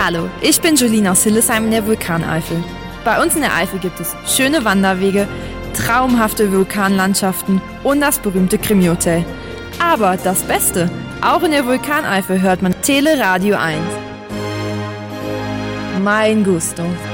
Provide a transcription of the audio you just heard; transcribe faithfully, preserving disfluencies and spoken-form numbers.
Hallo, ich bin Jolina aus Hildesheim in der Vulkaneifel. Bei uns in der Eifel gibt es schöne Wanderwege, traumhafte Vulkanlandschaften und das berühmte Krimi-Hotel. Aber das Beste, auch in der Vulkaneifel hört man Teleradio eins. Mein Gusto.